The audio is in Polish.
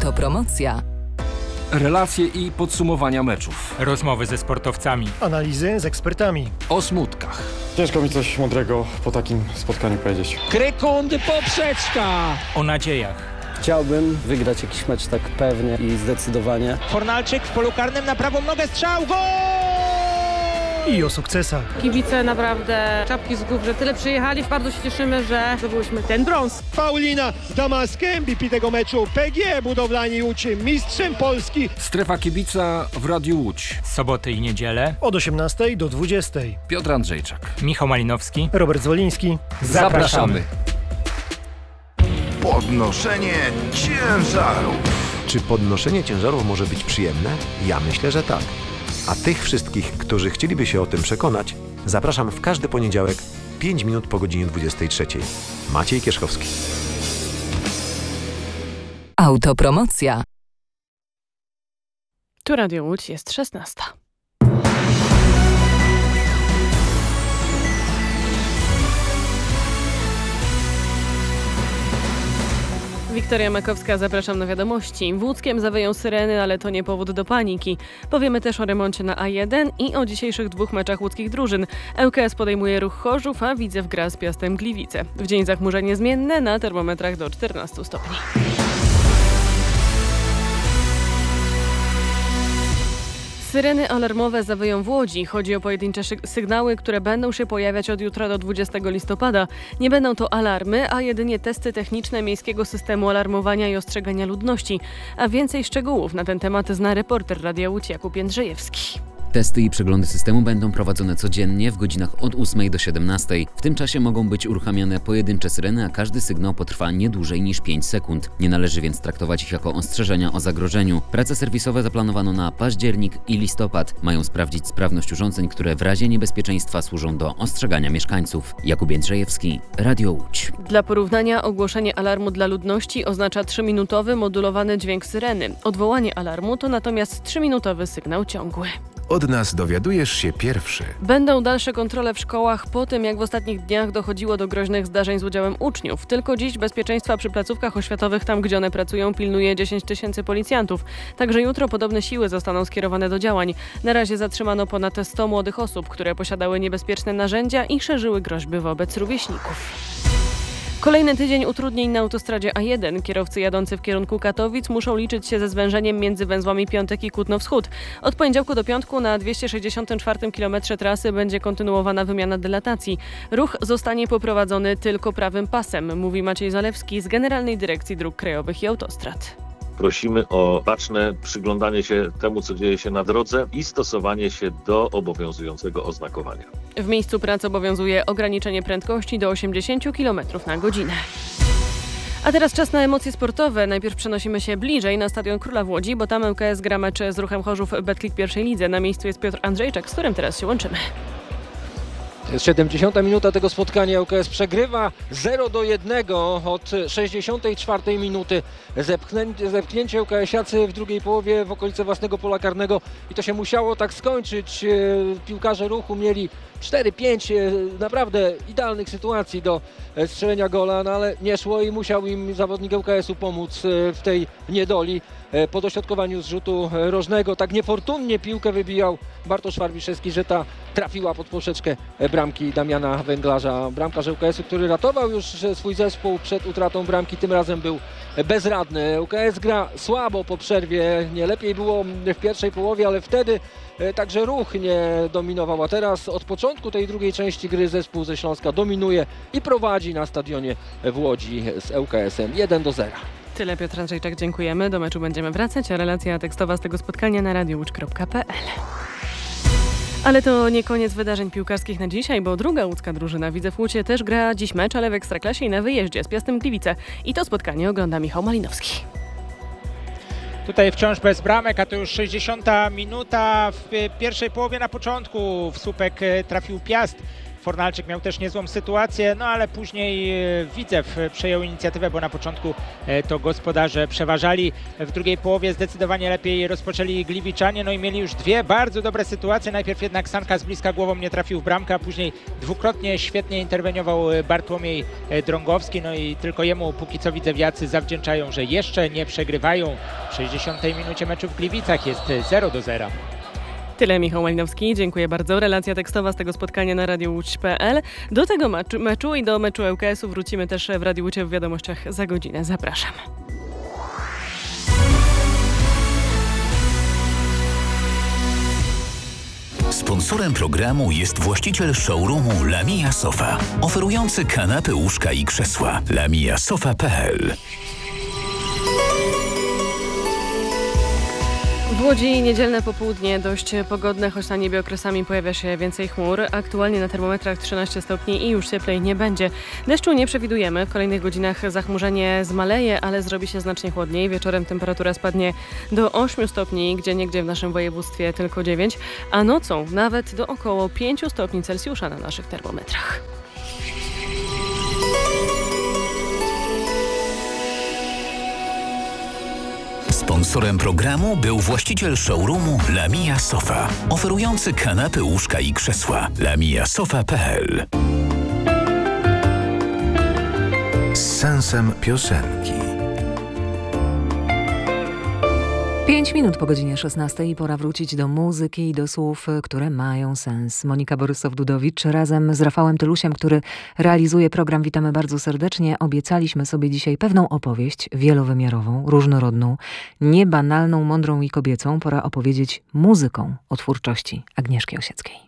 Autopromocja. Relacje i podsumowania meczów. Rozmowy ze sportowcami. Analizy z ekspertami. O smutkach. Ciężko mi coś mądrego po takim spotkaniu powiedzieć. Krykundy poprzeczka. O nadziejach. Chciałbym wygrać jakiś mecz tak pewnie i zdecydowanie. Fornalczyk w polu karnym na prawą nogę, strzał, gol! I o sukcesach. Kibice naprawdę czapki z głów, że tyle przyjechali. Bardzo się cieszymy, że zdobyliśmy ten brąz. Paulina Damaskę, MVP tego meczu. PGE Budowlani Łódź, mistrzem Polski. Strefa kibica w Radiu Łódź. Soboty i niedzielę. Od 18 do 20. Piotr Andrzejczak. Michał Malinowski. Robert Zwoliński. Zapraszamy. Podnoszenie ciężarów. Czy podnoszenie ciężarów może być przyjemne? Ja myślę, że tak. A tych wszystkich, którzy chcieliby się o tym przekonać, zapraszam w każdy poniedziałek 5 minut po godzinie 23. Maciej Kierzchowski. Autopromocja. Tu Radio Łódź, jest 16. Wiktoria Makowska, zapraszam na wiadomości. W Łódzkiem zawyją syreny, ale to nie powód do paniki. Powiemy też o remoncie na A1 i o dzisiejszych 2 meczach łódzkich drużyn. ŁKS podejmuje Ruch Chorzów, a Widzew gra z Piastem Gliwice. W dzień zachmurzenie zmienne, na termometrach do 14 stopni. Syreny alarmowe zawyją w Łodzi. Chodzi o pojedyncze sygnały, które będą się pojawiać od jutra do 20 listopada. Nie będą to alarmy, a jedynie testy techniczne Miejskiego Systemu Alarmowania i Ostrzegania Ludności. A więcej szczegółów na ten temat zna reporter Radia Łódź Jakub Jędrzejewski. Testy i przeglądy systemu będą prowadzone codziennie w godzinach od 8 do 17. W tym czasie mogą być uruchamiane pojedyncze syreny, a każdy sygnał potrwa nie dłużej niż 5 sekund. Nie należy więc traktować ich jako ostrzeżenia o zagrożeniu. Prace serwisowe zaplanowano na październik i listopad. Mają sprawdzić sprawność urządzeń, które w razie niebezpieczeństwa służą do ostrzegania mieszkańców. Jakub Jędrzejewski, Radio Łódź. Dla porównania ogłoszenie alarmu dla ludności oznacza 3-minutowy modulowany dźwięk syreny. Odwołanie alarmu to natomiast 3-minutowy sygnał ciągły. Od nas dowiadujesz się pierwszy. Będą dalsze kontrole w szkołach po tym, jak w ostatnich dniach dochodziło do groźnych zdarzeń z udziałem uczniów. Tylko dziś bezpieczeństwa przy placówkach oświatowych, tam gdzie one pracują, pilnuje 10 000 policjantów. Także jutro podobne siły zostaną skierowane do działań. Na razie zatrzymano ponad 100 młodych osób, które posiadały niebezpieczne narzędzia i szerzyły groźby wobec rówieśników. Kolejny tydzień utrudnień na autostradzie A1. Kierowcy jadący w kierunku Katowic muszą liczyć się ze zwężeniem między węzłami Piątek i Kutno-Wschód. Od poniedziałku do piątku na 264 km trasy będzie kontynuowana wymiana dylatacji. Ruch zostanie poprowadzony tylko prawym pasem, mówi Maciej Zalewski z Generalnej Dyrekcji Dróg Krajowych i Autostrad. Prosimy o baczne przyglądanie się temu, co dzieje się na drodze i stosowanie się do obowiązującego oznakowania. W miejscu pracy obowiązuje ograniczenie prędkości do 80 km na godzinę. A teraz czas na emocje sportowe. Najpierw przenosimy się bliżej na Stadion Króla w Łodzi, bo tam ŁKS gra mecz z Ruchem Chorzów Betclic pierwszej lidze. Na miejscu jest Piotr Andrzejczak, z którym teraz się łączymy. Jest 70 minuta tego spotkania. ŁKS przegrywa 0-1 od 64 minuty. Zepchnięcie ŁKS-iacy w drugiej połowie w okolice własnego pola karnego i to się musiało tak skończyć. Piłkarze Ruchu mieli 4-5 naprawdę idealnych sytuacji do strzelenia gola, no ale nie szło i musiał im zawodnik ŁKS-u pomóc w tej niedoli. Po dośrodkowaniu z rzutu rożnego tak niefortunnie piłkę wybijał Bartosz Warwiszewski, że ta trafiła pod poprzeczkę bramki Damiana Węglarza. Bramkarz ŁKS-u, który ratował już swój zespół przed utratą bramki, tym razem był bezradny. ŁKS gra słabo po przerwie, nie lepiej było w pierwszej połowie, ale wtedy także Ruch nie dominował, a teraz od początku tej drugiej części gry zespół ze Śląska dominuje i prowadzi na stadionie w Łodzi z ŁKS-em 1-0. Tyle, Piotr Andrzejczak, dziękujemy. Do meczu będziemy wracać, a relacja tekstowa z tego spotkania na radiowódź.pl. Ale to nie koniec wydarzeń piłkarskich na dzisiaj, bo druga łódzka drużyna Widzew Łódź też gra dziś mecz, ale w Ekstraklasie i na wyjeździe z Piastem Gliwice. I to spotkanie ogląda Michał Malinowski. Tutaj wciąż bez bramek, a to już 60 minuta. W pierwszej połowie na początku w słupek trafił Piast. Fornalczyk miał też niezłą sytuację, no ale później Widzew przejął inicjatywę, bo na początku to gospodarze przeważali. W drugiej połowie zdecydowanie lepiej rozpoczęli Gliwiczanie, no i mieli już dwie bardzo dobre sytuacje. Najpierw jednak Sanka z bliska głową nie trafił w bramkę, a później dwukrotnie świetnie interweniował Bartłomiej Drągowski, no i tylko jemu póki co widzewiacy zawdzięczają, że jeszcze nie przegrywają. W 60. minucie meczu w Gliwicach jest 0-0. Tyle Michał Malinowski, dziękuję bardzo. Relacja tekstowa z tego spotkania na radiowłódź.pl. Do tego meczu i do meczu ŁKS-u wrócimy też w Radiu Łódź w wiadomościach za godzinę. Zapraszam. Sponsorem programu jest właściciel showroomu Lamia Sofa, oferujący kanapy, łóżka i krzesła. lamiasofa.pl. W Łodzi niedzielne popołudnie dość pogodne, choć na niebie okresami pojawia się więcej chmur. Aktualnie na termometrach 13 stopni i już cieplej nie będzie. Deszczu nie przewidujemy. W kolejnych godzinach zachmurzenie zmaleje, ale zrobi się znacznie chłodniej. Wieczorem temperatura spadnie do 8 stopni, gdzieniegdzie w naszym województwie tylko 9, a nocą nawet do około 5 stopni Celsjusza na naszych termometrach. Sponsorem programu był właściciel showroomu Lamia Sofa, oferujący kanapy, łóżka i krzesła. lamiasofa.pl. Z sensem piosenki. 5 minut po godzinie 16 pora wrócić do muzyki i do słów, które mają sens. Monika Borysow-Dudowicz razem z Rafałem Tylusiem, który realizuje program. Witamy bardzo serdecznie. Obiecaliśmy sobie dzisiaj pewną opowieść wielowymiarową, różnorodną, niebanalną, mądrą i kobiecą. Pora opowiedzieć muzyką o twórczości Agnieszki Osieckiej.